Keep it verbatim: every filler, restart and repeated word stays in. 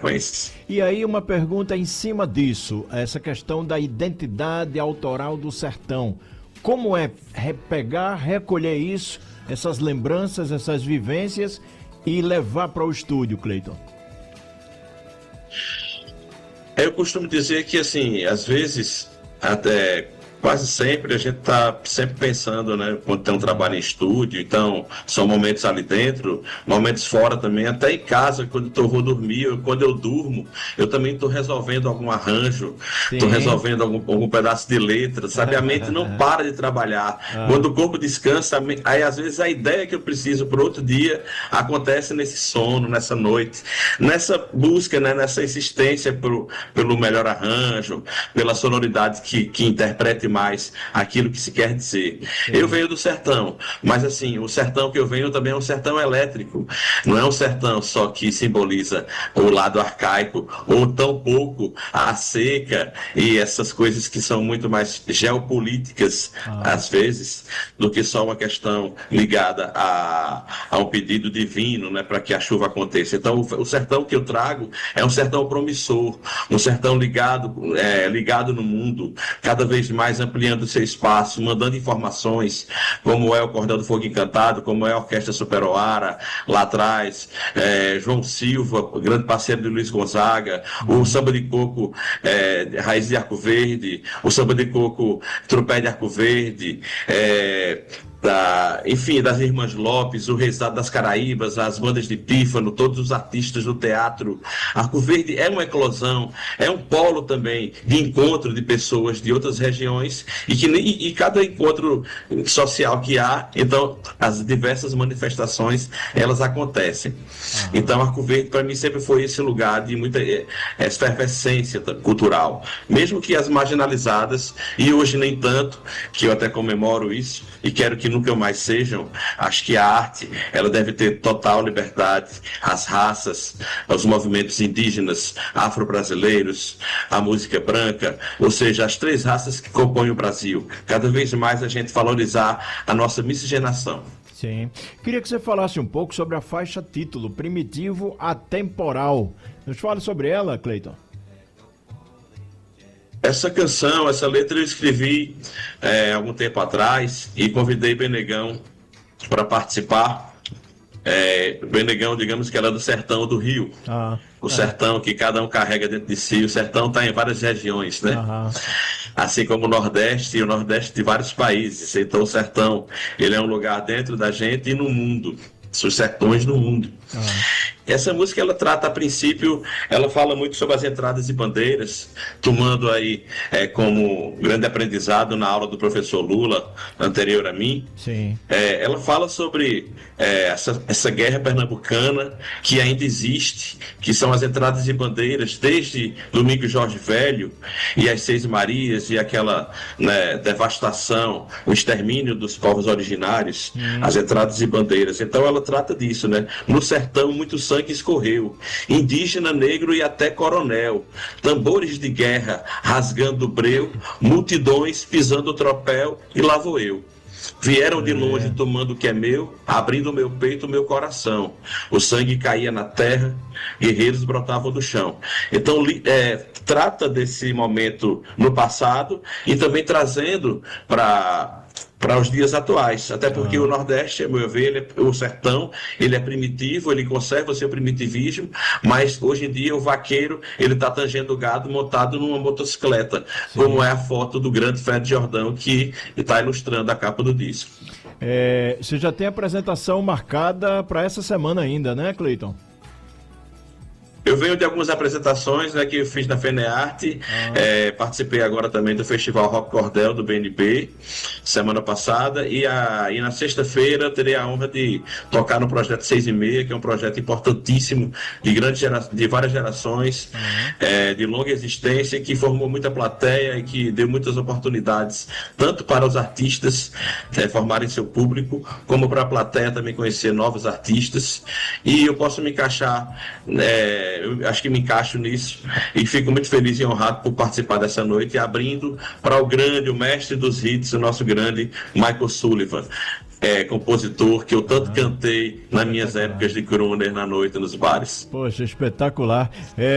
frequência. E aí uma pergunta em cima disso, essa questão da identidade autoral do sertão. Como é pegar, recolher isso, essas lembranças, essas vivências e levar para o estúdio, Cleiton? Eu costumo dizer que, assim, às vezes, até quase sempre, a gente está sempre pensando, né, quando tem um trabalho em estúdio, então são momentos ali dentro, momentos fora também, até em casa, quando eu vou dormir, eu, quando eu durmo, eu também estou resolvendo algum arranjo, estou resolvendo algum, algum pedaço de letra, sabe? A mente não para de trabalhar. Ah. Quando o corpo descansa, aí às vezes a ideia que eu preciso para outro dia acontece nesse sono, nessa noite, nessa busca, né, nessa insistência pro, pelo melhor arranjo, pela sonoridade que, que interprete mais aquilo que se quer dizer. Sim. Eu venho do sertão, mas assim, o sertão que eu venho também é um sertão elétrico, não é um sertão só que simboliza o lado arcaico, ou tão pouco a seca e essas coisas que são muito mais geopolíticas, ah. às vezes, do que só uma questão ligada a, a um pedido divino, né, para que a chuva aconteça. Então, o, o sertão que eu trago é um sertão promissor, um sertão ligado, é, ligado no mundo, cada vez mais ampliando seu espaço, mandando informações, como é o Cordel do Fogo Encantado, como é a Orquestra Superoara, lá atrás, é, João Silva, grande parceiro de Luiz Gonzaga, uhum. o Samba de Coco, é, Raiz de Arco Verde, o Samba de Coco, Tropé de Arco Verde, é, Da, enfim, das Irmãs Lopes, o Rezado das Caraíbas, as bandas de pífano, todos os artistas do teatro. Arco Verde é uma eclosão, é um polo também de encontro de pessoas de outras regiões e, que, e, e cada encontro social que há, então as diversas manifestações, elas acontecem. Uhum. Então Arco Verde para mim sempre foi esse lugar de muita efervescência cultural, mesmo que as marginalizadas, e hoje nem tanto, que eu até comemoro isso e quero que nunca mais sejam. Acho que a arte, ela deve ter total liberdade, as raças, os movimentos indígenas, afro-brasileiros, a música branca, ou seja, as três raças que compõem o Brasil. Cada vez mais a gente valorizar a nossa miscigenação. Sim. Queria que você falasse um pouco sobre a faixa título, Primitivo Atemporal. Nos fale sobre ela, Cleiton. Essa canção, essa letra eu escrevi é, algum tempo atrás e convidei Benegão para participar. É, Benegão, digamos que ela é do sertão do Rio. Ah, o é. sertão que cada um carrega dentro de si. O sertão está em várias regiões, né? Aham. Assim como o Nordeste e o Nordeste de vários países. Então o sertão, ele é um lugar dentro da gente e no mundo. Os sertões no mundo. Ah. Essa música, ela trata, a princípio, ela fala muito sobre as entradas e bandeiras, tomando aí é, como grande aprendizado na aula do professor Lula, anterior a mim. Sim. É, ela fala sobre é, essa, essa guerra pernambucana que ainda existe, que são as entradas e bandeiras, desde Domingo Jorge Velho e as Seis Marias e aquela, né, devastação, o extermínio dos povos originários, hum. as entradas e bandeiras. Então ela trata disso, né? No sertão, muito sangue que escorreu, indígena, negro e até coronel, tambores de guerra rasgando o breu, multidões pisando o tropel, e lá vou eu. Vieram de longe tomando o que é meu, abrindo o meu peito, o meu coração. O sangue caía na terra, guerreiros brotavam do chão. Então, é, trata desse momento no passado e também trazendo para para os dias atuais, até porque ah. o Nordeste, a meu ver, ele é, o sertão, ele é primitivo, ele conserva o seu primitivismo, mas hoje em dia o vaqueiro, ele está tangendo o gado montado numa motocicleta, Sim. como é a foto do grande Fred Jordão, que está ilustrando a capa do disco. É, você já tem apresentação marcada para essa semana ainda, né, Cleiton? Eu venho de algumas apresentações, né, que eu fiz na FENEARTE, ah. é, participei agora também do Festival Rock Cordel do B N B, semana passada, e, a, e na sexta-feira terei a honra de tocar no Projeto seis e meia, que é um projeto importantíssimo, de, grande gera, de várias gerações, ah. é, de longa existência, que formou muita plateia e que deu muitas oportunidades, tanto para os artistas é, formarem seu público, como para a plateia também conhecer novos artistas, e eu posso me encaixar... É, eu acho que me encaixo nisso e fico muito feliz e honrado por participar dessa noite, abrindo para o grande, o mestre dos hits, o nosso grande Michael Sullivan, é, compositor que eu tanto ah, cantei nas minhas épocas de crooner na noite nos bares. Poxa, espetacular. É...